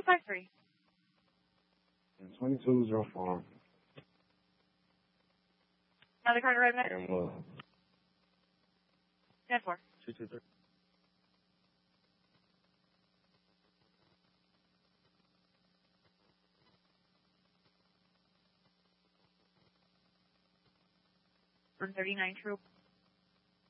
253. 2204. Another car to right back. And what? 10-4. 223. From 39 Troop.